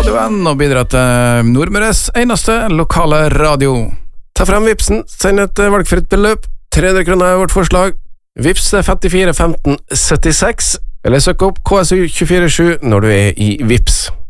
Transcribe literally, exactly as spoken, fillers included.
radioen og bidra til Nordmøres eneste lokale radio. Ta frem Vipsen, send et valgfritt beløp, tre hundre kroner er vårt forslag. Vips er femtifire femten syttiseks, eller søk opp K S U to fire sju når du er i Vips.